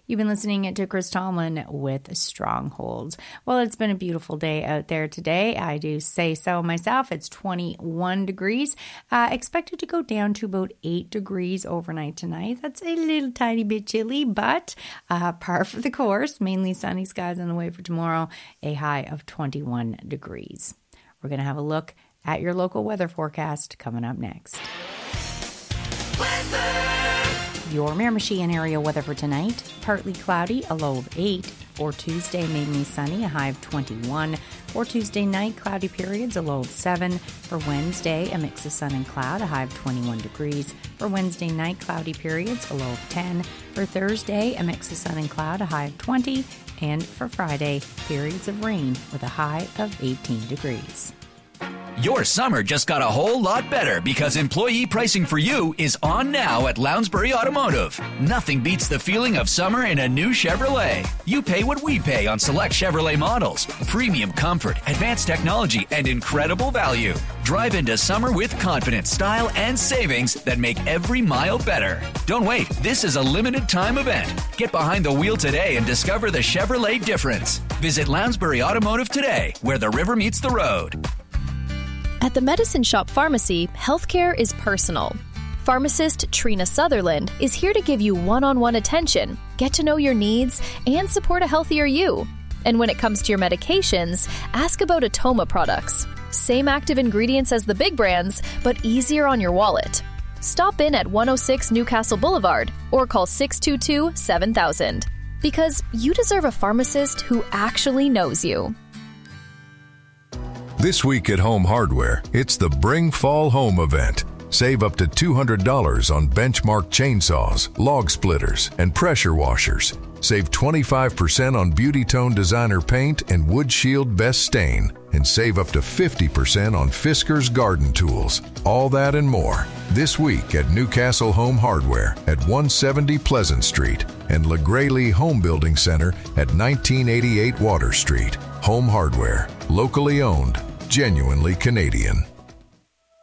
You've been listening to Chris Tomlin with Strongholds. Well, it's been a beautiful day out there today. I do say so myself. It's 21 degrees. Expected to go down to about 8 degrees overnight tonight. That's a little tiny bit chilly, but par for the course. Mainly sunny skies on the way for tomorrow. A high of 21 degrees. We're going to have a look at your local weather forecast coming up next. Your Miramichi and area weather for tonight, partly cloudy, a low of 8. For Tuesday, mainly sunny, a high of 21. For Tuesday night, cloudy periods, a low of 7. For Wednesday, a mix of sun and cloud, a high of 21 degrees. For Wednesday night, cloudy periods, a low of 10. For Thursday, a mix of sun and cloud, a high of 20. And for Friday, periods of rain with a high of 18 degrees. Your summer just got a whole lot better because employee pricing for you is on now at Lounsbury Automotive. Nothing beats the feeling of summer in a new Chevrolet. You pay what we pay on select Chevrolet models. Premium comfort, advanced technology, and incredible value. Drive into summer with confidence, style, and savings that make every mile better. Don't wait. This is a limited time event. Get behind the wheel today and discover the Chevrolet difference. Visit Lounsbury Automotive today, where the river meets the road. At the Medicine Shop Pharmacy, healthcare is personal. Pharmacist Trina Sutherland is here to give you one-on-one attention, get to know your needs, and support a healthier you. And when it comes to your medications, ask about Atoma products. Same active ingredients as the big brands, but easier on your wallet. Stop in at 106 Newcastle Boulevard or call 622-7000. Because you deserve a pharmacist who actually knows you. This week at Home Hardware, it's the Bring Fall Home event. Save up to $200 on Benchmark chainsaws, log splitters, and pressure washers. Save 25% on Beauty Tone Designer paint and Wood Shield Best Stain. And save up to 50% on Fiskars garden tools. All that and more this week at Newcastle Home Hardware at 170 Pleasant Street and LeGraylee Home Building Center at 1988 Water Street. Home Hardware, locally owned, genuinely Canadian.